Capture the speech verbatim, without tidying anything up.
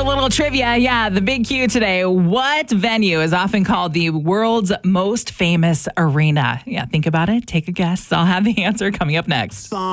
a little trivia. Yeah, the big Q today. What venue is often called the world's most famous arena? Yeah, think about it. Take a guess. I'll have the answer coming up next.